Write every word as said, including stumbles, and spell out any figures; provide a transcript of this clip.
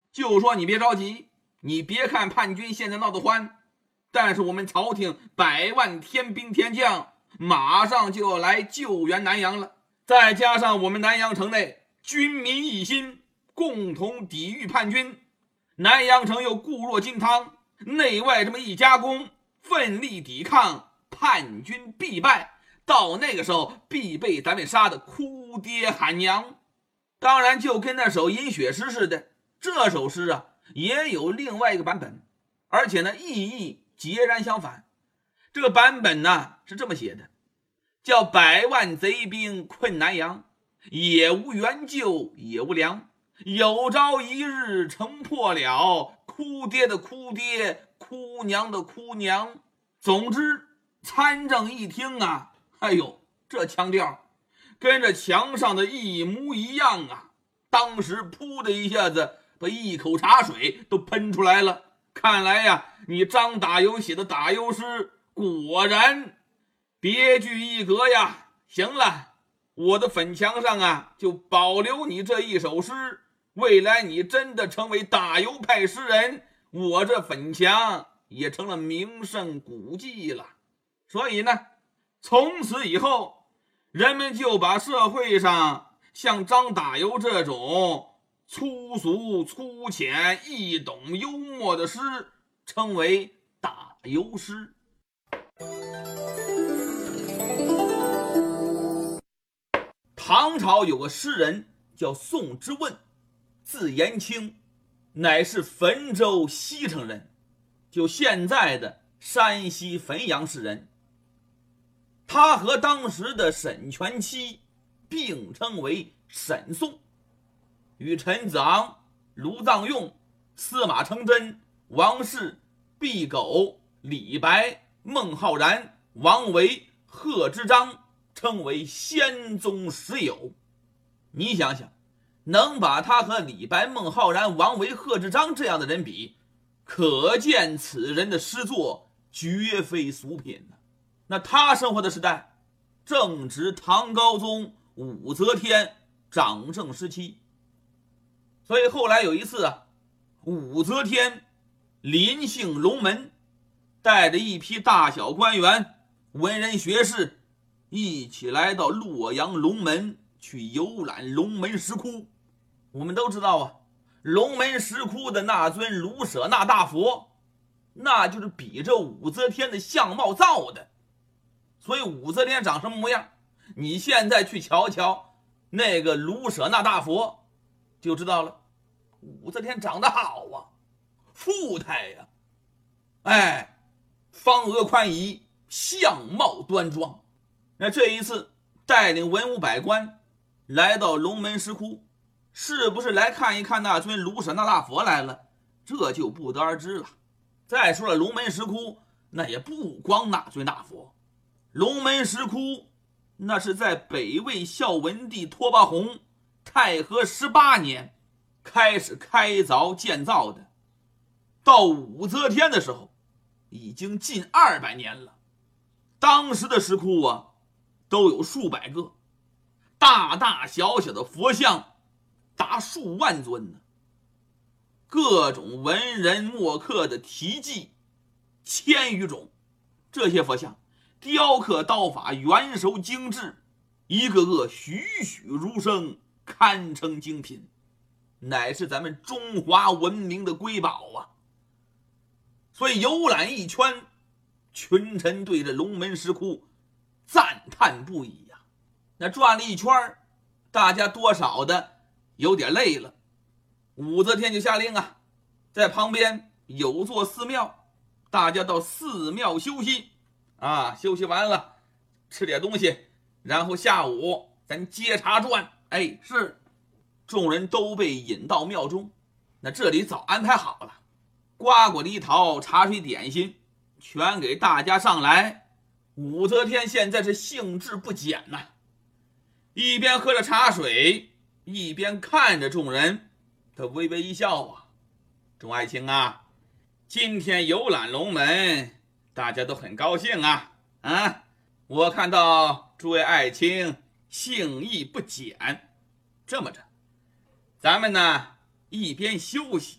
就说你别着急，你别看叛军现在闹得欢，但是我们朝廷百万天兵天将马上就要来救援南阳了，再加上我们南阳城内军民一心，共同抵御叛军，南阳城又固若金汤，内外这么一加工，奋力抵抗，叛军必败，到那个时候必被咱们杀得哭爹喊娘。当然就跟那首饮血诗似的，这首诗啊也有另外一个版本，而且呢意义截然相反。这个版本呢是这么写的，叫百万贼兵困南阳，也无援救也无粮，有朝一日城破了，哭爹的哭爹，哭娘的哭娘。总之参政一听啊，哎呦，这腔调跟着墙上的一模一样啊，当时噗的一下子把一口茶水都喷出来了。看来呀，你张打油写的打油诗果然别具一格呀。行了，我的粉墙上啊就保留你这一首诗，未来你真的成为打油派诗人，我这粉墙也成了名胜古迹了。所以呢，从此以后人们就把社会上像张打油这种粗俗粗浅易懂幽默的诗称为打油诗。唐朝有个诗人叫宋之问，字延清，乃是汾州西城人，就现在的山西汾阳市人。他和当时的沈佺期并称为沈宋，与陈子昂、卢藏用、司马承祯、王氏、毕苟、李白、孟浩然、王维、贺知章称为仙宗十友。你想想，能把他和李白、孟浩然、王维、贺知章这样的人比，可见此人的诗作绝非俗品。那他生活的时代正值唐高宗武则天掌政时期，所以后来有一次啊，武则天临幸龙门，带着一批大小官员、文人学士一起来到洛阳龙门去游览龙门石窟。我们都知道啊，龙门石窟的那尊卢舍那大佛，那就是比着武则天的相貌造的。所以武则天长什么模样，你现在去瞧瞧那个卢舍那大佛就知道了。武则天长得好啊，富态呀、啊，哎，方额宽仪，相貌端庄。那这一次带领文武百官来到龙门石窟，是不是来看一看那尊卢舍那大佛来了，这就不得而知了。再说了，龙门石窟那也不光那尊大佛，龙门石窟那是在北魏孝文帝拓跋宏太和十八年开始开凿建造的，到武则天的时候已经近二百年了。当时的石窟啊都有数百个，大大小小的佛像达数万尊呢，各种文人墨客的题记千余种。这些佛像雕刻刀法圆熟精致，一个个栩栩如生，堪称精品，乃是咱们中华文明的瑰宝啊。所以游览一圈，群臣对着龙门石窟赞叹不已呀、啊。那转了一圈，大家多少的有点累了，武则天就下令啊，在旁边有座寺庙，大家到寺庙休息啊，休息完了吃点东西，然后下午咱接茬转。哎，是，众人都被引到庙中。那这里早安排好了，瓜果梨桃茶水点心全给大家上来。武则天现在是兴致不减呐、啊，一边喝着茶水，一边看着众人，他微微一笑啊，众爱卿啊，今天游览龙门大家都很高兴啊啊！我看到诸位爱卿兴意不减，这么着，咱们呢一边休息